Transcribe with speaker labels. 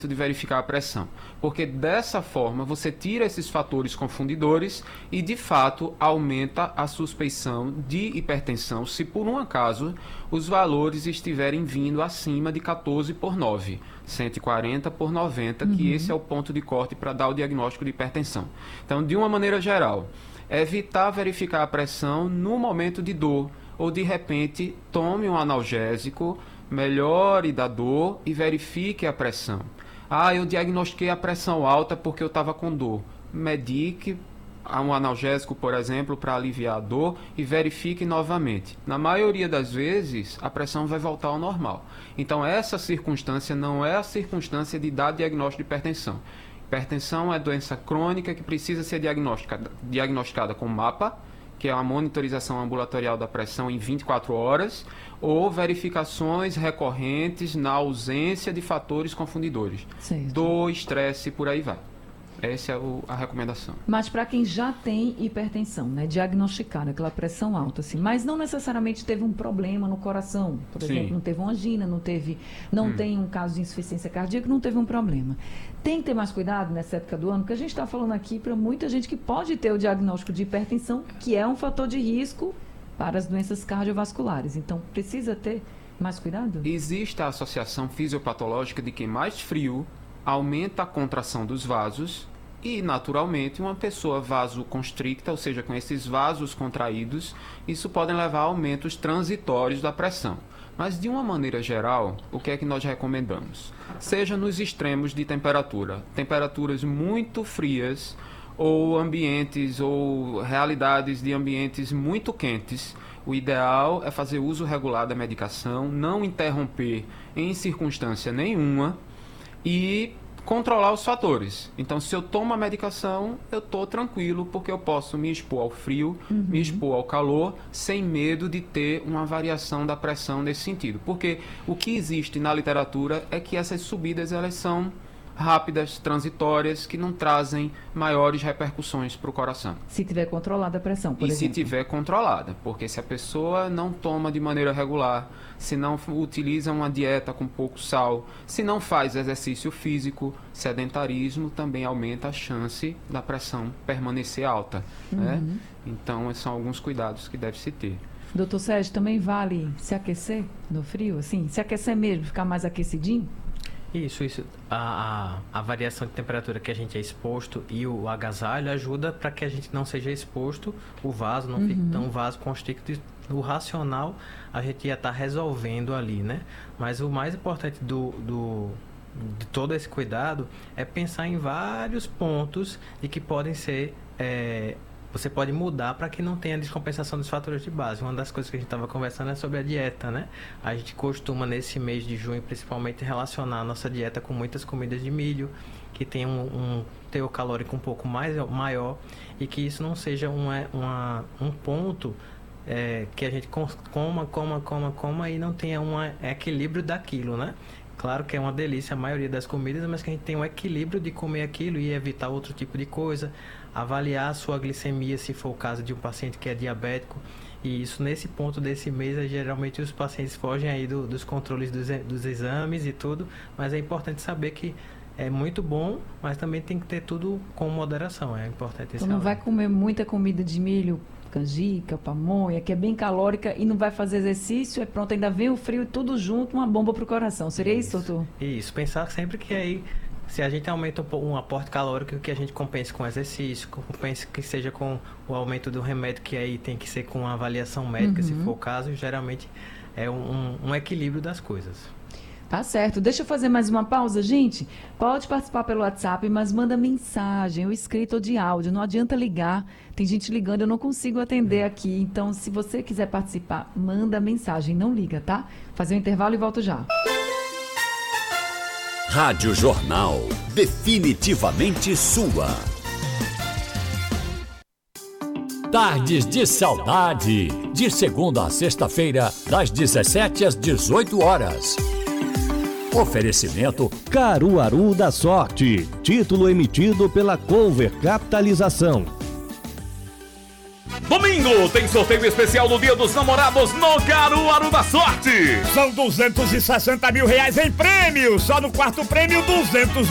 Speaker 1: de verificar a pressão, porque dessa forma você tira esses fatores confundidores e de fato aumenta a suspeição de hipertensão se por um acaso os valores estiverem vindo acima de 14/9, 140/90, que esse é o ponto de corte para dar o diagnóstico de hipertensão. Então, de uma maneira geral, evitar verificar a pressão no momento de dor ou de repente tome um analgésico, melhore da dor e verifique a pressão. Eu diagnostiquei a pressão alta porque eu estava com dor. Medique um analgésico, por exemplo, para aliviar a dor e verifique novamente. Na maioria das vezes, a pressão vai voltar ao normal. Então, essa circunstância não é a circunstância de dar diagnóstico de hipertensão. Hipertensão é doença crônica que precisa ser diagnosticada com MAPA, que é a monitorização ambulatorial da pressão em 24 horas, ou verificações recorrentes na ausência de fatores confundidores.
Speaker 2: Certo.
Speaker 1: Dor, estresse, por aí vai. Essa é a recomendação.
Speaker 2: Mas para quem já tem hipertensão, né, diagnosticada aquela pressão alta, assim, mas não necessariamente teve um problema no coração, por exemplo, não teve uma angina, não tem um caso de insuficiência cardíaca, não teve um problema. Tem que ter mais cuidado nessa época do ano, porque a gente está falando aqui para muita gente que pode ter o diagnóstico de hipertensão, que é um fator de risco para as doenças cardiovasculares. Então, precisa ter mais cuidado?
Speaker 1: Existe a associação fisiopatológica de que mais frio aumenta a contração dos vasos e, naturalmente, uma pessoa vasoconstricta, ou seja, com esses vasos contraídos, isso pode levar a aumentos transitórios da pressão. Mas, de uma maneira geral, o que é que nós recomendamos? Seja nos extremos de temperatura, temperaturas muito frias ou ambientes ou realidades de ambientes muito quentes, o ideal é fazer uso regular da medicação, não interromper em circunstância nenhuma e controlar os fatores. Então, se eu tomo a medicação, eu estou tranquilo, porque eu posso me expor ao frio, me expor ao calor, sem medo de ter uma variação da pressão nesse sentido. Porque o que existe na literatura é que essas subidas, elas são rápidas, transitórias, que não trazem maiores repercussões para o coração.
Speaker 2: Se tiver controlada a pressão, por exemplo.
Speaker 1: Se tiver controlada, porque se a pessoa não toma de maneira regular, se não utiliza uma dieta com pouco sal, se não faz exercício físico, sedentarismo também aumenta a chance da pressão permanecer alta, né? Então, esses são alguns cuidados que deve-se ter.
Speaker 2: Doutor Sérgio, também vale se aquecer no frio, assim? Se aquecer mesmo, ficar mais aquecidinho?
Speaker 3: Isso. A variação de temperatura que a gente é exposto e o agasalho ajuda para que a gente não seja exposto, o vaso não fique tão vasoconstricto. O racional a gente ia estar resolvendo ali, né? Mas o mais importante de todo esse cuidado é pensar em vários pontos e que podem ser... você pode mudar para que não tenha descompensação dos fatores de base. Uma das coisas que a gente estava conversando é sobre a dieta, né? A gente costuma, nesse mês de junho, principalmente, relacionar a nossa dieta com muitas comidas de milho, que tem um teor calórico um pouco maior, e que isso não seja um ponto que a gente coma e não tenha um equilíbrio daquilo, né? Claro que é uma delícia a maioria das comidas, mas que a gente tem um equilíbrio de comer aquilo e evitar outro tipo de coisa. Avaliar a sua glicemia, se for o caso de um paciente que é diabético. E isso, nesse ponto desse mês, geralmente os pacientes fogem aí dos controles dos exames e tudo. Mas é importante saber que é muito bom, mas também tem que ter tudo com moderação. É importante isso.
Speaker 2: Então não vai comer muita comida de milho, canjica, pamonha, que é bem calórica e não vai fazer exercício, pronto, ainda vem o frio e tudo junto, uma bomba pro coração. Seria isso, doutor?
Speaker 3: Isso, pensar sempre que aí, se a gente aumenta um aporte calórico, que a gente compense com exercício, compense que seja com o aumento do remédio, que aí tem que ser com uma avaliação médica, se for o caso, geralmente é um equilíbrio das coisas.
Speaker 2: Tá certo. Deixa eu fazer mais uma pausa, gente. Pode participar pelo WhatsApp, mas manda mensagem, ou escrito ou de áudio. Não adianta ligar. Tem gente ligando, eu não consigo atender aqui. Então, se você quiser participar, manda mensagem. Não liga, tá? Fazer um intervalo e volto já.
Speaker 4: Rádio Jornal. Definitivamente sua. Tardes de Saudade. De segunda a sexta-feira, das 17 às 18 horas. Oferecimento
Speaker 5: Caruaru da Sorte. Título emitido pela Cover Capitalização.
Speaker 4: Domingo
Speaker 6: domingo tem sorteio especial do Dia dos Namorados no Caruaru da Sorte.
Speaker 7: São 260 mil reais em prêmio. Só no quarto prêmio, 200